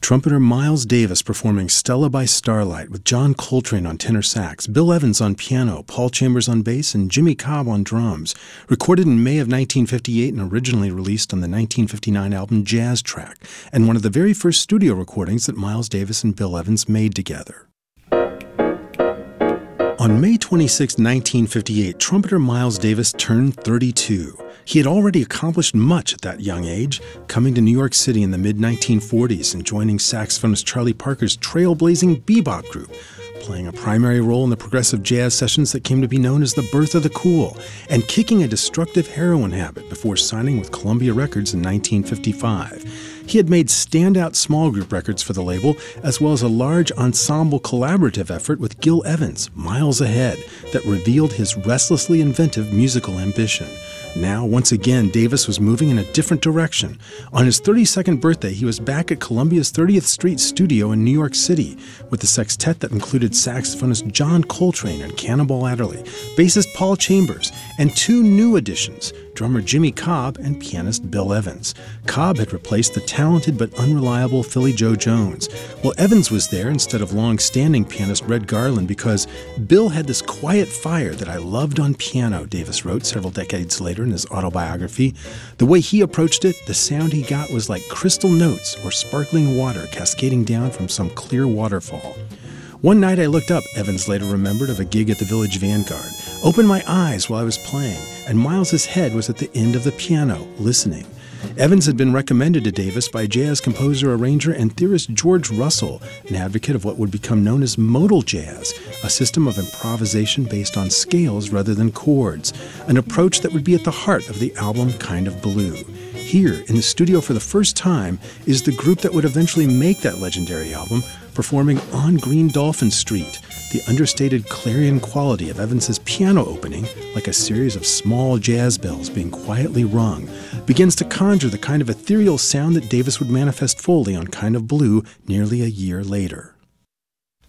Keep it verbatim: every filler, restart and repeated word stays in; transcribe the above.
Trumpeter Miles Davis performing Stella by Starlight with John Coltrane on tenor sax, Bill Evans on piano, Paul Chambers on bass, and Jimmy Cobb on drums. Recorded in May of nineteen fifty-eight and originally released on the nineteen fifty-nine album Jazz Track, and one of the very first studio recordings that Miles Davis and Bill Evans made together. On May twenty-sixth, nineteen fifty-eight, trumpeter Miles Davis turned thirty-two. He had already accomplished much at that young age, coming to New York City in the mid nineteen forties and joining saxophonist Charlie Parker's trailblazing bebop group, playing a primary role in the progressive jazz sessions that came to be known as the birth of the cool, and kicking a destructive heroin habit before signing with Columbia Records in nineteen fifty-five. He had made standout small group records for the label, as well as a large ensemble collaborative effort with Gil Evans, Miles Ahead, that revealed his restlessly inventive musical ambition. Now, once again, Davis was moving in a different direction. On his thirty-second birthday, he was back at Columbia's thirtieth Street studio in New York City with a sextet that included saxophonist John Coltrane and Cannonball Adderley, bassist Paul Chambers, and two new additions, drummer Jimmy Cobb and pianist Bill Evans. Cobb had replaced the talented but unreliable Philly Joe Jones, while Evans was there instead of long-standing pianist Red Garland because Bill had this quiet fire that I loved on piano, Davis wrote several decades later in his autobiography. The way he approached it, the sound he got was like crystal notes or sparkling water cascading down from some clear waterfall. One night I looked up, Evans later remembered, of a gig at the Village Vanguard, opened my eyes while I was playing, and Miles's head was at the end of the piano, listening. Evans had been recommended to Davis by jazz composer, arranger, and theorist George Russell, an advocate of what would become known as modal jazz, a system of improvisation based on scales rather than chords, an approach that would be at the heart of the album Kind of Blue. Here, in the studio for the first time, is the group that would eventually make that legendary album, performing On Green Dolphin Street. The understated clarion quality of Evans's piano opening, like a series of small jazz bells being quietly rung, begins to conjure the kind of ethereal sound that Davis would manifest fully on Kind of Blue nearly a year later.